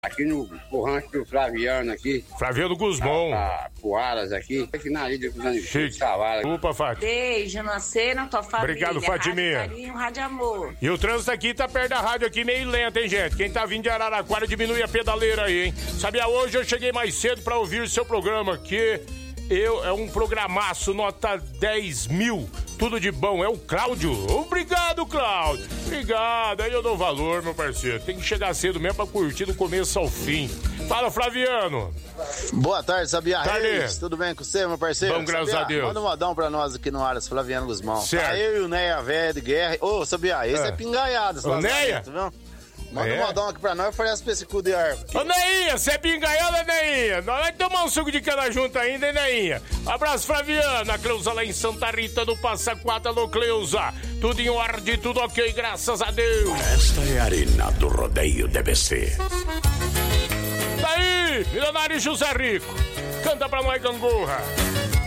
Aqui no rancho do Flaviano aqui. Flaviano Guzmão. Poaras aqui. Aqui na lida cruzando de Savala. Opa, Fátima. Beijo, nascer na tua família. Obrigado, Fatiminha. Rádio Carinho, Rádio Amor. E o trânsito aqui tá perto da rádio aqui, meio lento, hein, gente? Quem tá vindo de Araraquara, diminui a pedaleira aí, hein? Sabia, hoje eu cheguei mais cedo pra ouvir o seu programa, que é um programaço, nota 10 mil. Tudo de bom, é o Cláudio. Obrigado, Cláudio. Obrigado, aí eu dou valor, meu parceiro. Tem que chegar cedo mesmo pra curtir do começo ao fim. Fala, Flaviano. Boa tarde, Sabiá Reis. Tudo bem com você, meu parceiro? Bom, graças Sabiá, a Deus. Manda um modão pra nós aqui no Aras, Flaviano Guzmão. Certo. Tá eu e o Neia, velho de guerra. Ô, Sabiá, esse é pingaiado. O Neia? Viu? Manda um modão aqui pra nós e oferece pra esse cu de árvore. Ô, Neinha, você é pingaiada, Neinha? Nós vamos tomar um suco de cana junto ainda, hein, Neinha? Abraço, Flaviana. A Cleusa lá em Santa Rita do Passa Quatro. Alô, Cleusa. Tudo em ordem, tudo ok, graças a Deus. Esta é a Arena do Rodeio DBC. Daí, milionário José Rico. Canta pra nós, gangorra.